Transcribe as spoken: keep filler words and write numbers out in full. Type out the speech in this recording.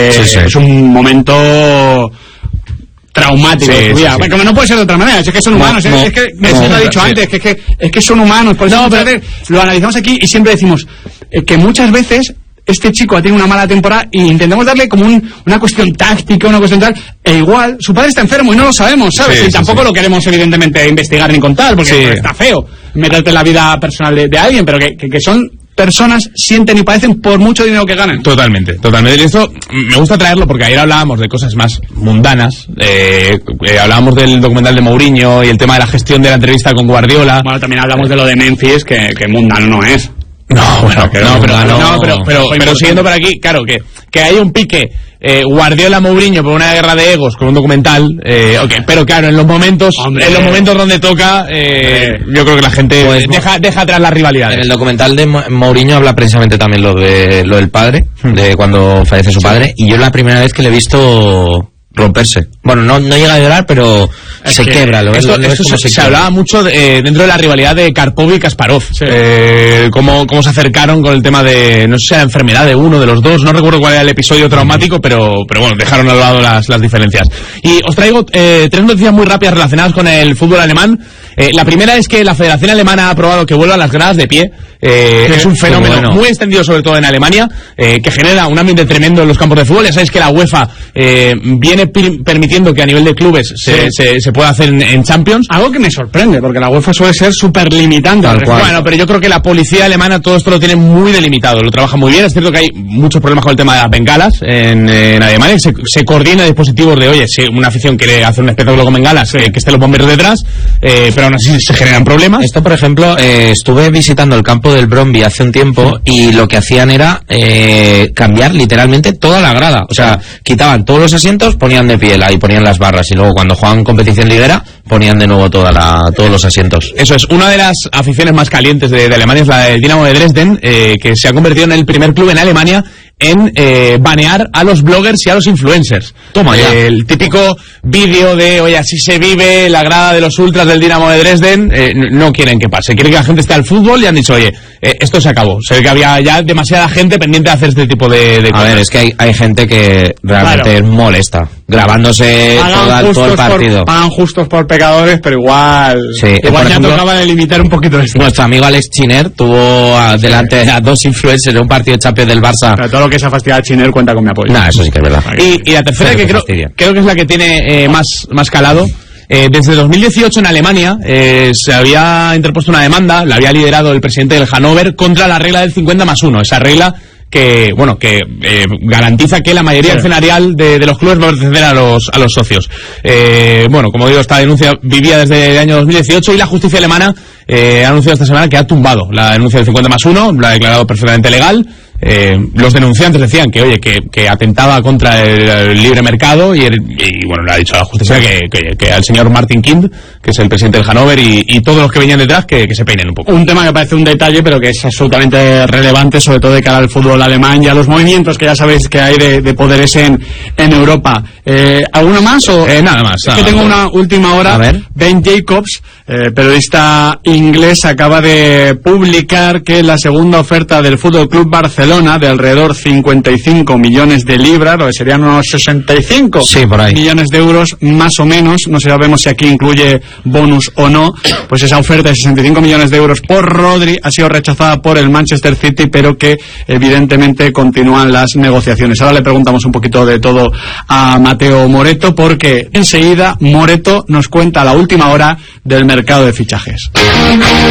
que sí, sí. es un momento traumático. Sí, sí, sí. Como no puede ser de otra manera, es que son humanos, no, es, no, es que me no, lo he dicho sí. antes, que es que, es que son humanos, por eso no, pero lo analizamos aquí y siempre decimos eh, que muchas veces este chico ha tenido una mala temporada y intentamos darle como un, una cuestión táctica, una cuestión tal, e igual su padre está enfermo y no lo sabemos, ¿sabes? Sí, y sí, tampoco sí. lo queremos evidentemente investigar ni contar, porque sí. está feo meterte en la vida personal de, de alguien, pero que, que, que son personas, sienten y padecen por mucho dinero que ganan. Totalmente, totalmente. Y esto me gusta traerlo porque ayer hablábamos de cosas más mundanas, eh, eh, hablábamos del documental de Mourinho y el tema de la gestión de la entrevista con Guardiola. Bueno, también hablamos eh. de lo de Memphis, que, que mundano no es. No, bueno, no, pero, no, no, pero, pero, pero siguiendo por aquí, claro, que, que hay un pique eh, Guardiola-Mourinho por una guerra de egos con un documental, eh, okay, pero claro, en los momentos Hombre. en los momentos donde toca, eh, yo creo que la gente pues, deja, deja atrás las rivalidades. En el documental de Mourinho habla precisamente también lo de lo del padre, hmm. de cuando fallece su padre, y yo es la primera vez que le he visto romperse. Bueno, no, no llega a llorar, pero es se quebra. Lo esto, ves, esto lo ves se, se, se hablaba mucho de, eh, dentro de la rivalidad de Karpov y Kasparov. Sí. Eh, cómo, cómo se acercaron con el tema de, no sé, la enfermedad de uno de los dos. No recuerdo cuál era el episodio traumático, pero, pero bueno, dejaron al lado las, las diferencias. Y os traigo eh, tres noticias muy rápidas relacionadas con el fútbol alemán. Eh, la primera es que la Federación Alemana ha aprobado que vuelvan las gradas de pie. Eh, sí, es un fenómeno bueno. muy extendido, sobre todo en Alemania, eh, que genera un ambiente tremendo en los campos de fútbol. Ya sabéis que la UEFA eh, viene per- permitiendo que a nivel de clubes se, sí. se, se pueda hacer en, en Champions. Algo que me sorprende, porque la UEFA suele ser súper limitante. Bueno, pero yo creo que la policía alemana todo esto lo tiene muy delimitado, lo trabaja muy bien. Es cierto que hay muchos problemas con el tema de las bengalas en, en Alemania. Se, se coordina dispositivos de, oye, si una afición quiere hacer un espectáculo con bengalas, sí. eh, que estén los bomberos detrás, eh, pero aún así se generan problemas. Esto, por ejemplo, eh, estuve visitando el campo del Brøndby hace un tiempo y lo que hacían era eh, cambiar literalmente toda la grada. O sea, quitaban todos los asientos, ponían de piel ahí, ponían las barras, y luego cuando jugaban competición liguera ponían de nuevo toda la, todos los asientos. Eso es, una de las aficiones más calientes de, de Alemania es la del Dinamo de Dresden, eh, que se ha convertido en el primer club en Alemania en eh, banear a los bloggers y a los influencers. Toma ya. Eh, el típico vídeo de, oye, así se vive la grada de los ultras del Dinamo de Dresden, eh, no quieren que pase, quieren que la gente esté al fútbol y han dicho, oye, eh, esto se acabó. Se ve que había ya demasiada gente pendiente de hacer este tipo de, de cosas. A ver, es que hay, hay gente que realmente claro. molesta, grabándose toda, todo el partido. Por, pagan justos por pecadores, pero igual, sí, igual ya ejemplo, tocaba de limitar un poquito esto. Nuestro amigo Alex Chiner tuvo a, delante sí. a dos influencers en un partido de Champions del Barça. Pero todo lo que se ha fastidiado a Chiner cuenta con mi apoyo. No, eso sí que es verdad. Y, y la tercera, que creo, creo que es la que tiene eh, más, más calado. Eh, desde dos mil dieciocho en Alemania eh, se había interpuesto una demanda, la había liderado el presidente del Hannover, contra la regla del cincuenta más uno. Esa regla que, bueno, que eh, garantiza que la mayoría sí. accionarial de, de los clubes va a pertenecer a los, a los socios. Eh, bueno, como digo, esta denuncia vivía desde el año dos mil dieciocho y la justicia alemana eh, ha anunciado esta semana que ha tumbado la denuncia del cincuenta más uno, la ha declarado perfectamente legal. Eh, los denunciantes decían que, oye, que, que atentaba contra el, el libre mercado y, el, y, bueno, le ha dicho a la justicia que, que, que al señor Martin Kind, que es el presidente del Hannover, y, y todos los que venían detrás, que, que se peinen un poco. Un tema que parece un detalle, pero que es absolutamente relevante, sobre todo de cara al fútbol alemán y a los movimientos que ya sabéis que hay de, de poderes en, en Europa. Eh, ¿Alguna más? O? Eh, nada más. Es que tengo una última hora. A ver. Ben Jacobs, eh, periodista inglés, acaba de publicar que la segunda oferta del Fútbol Club Barcelona de alrededor cincuenta y cinco millones de libras, lo que serían unos sesenta y cinco sí, por ahí. millones de euros más o menos, no sabemos si aquí incluye bonus o no, pues esa oferta de sesenta y cinco millones de euros por Rodri ha sido rechazada por el Manchester City, pero que evidentemente continúan las negociaciones. Ahora le preguntamos un poquito de todo a Mateo Moreto, porque enseguida Moreto nos cuenta la última hora del mercado de fichajes.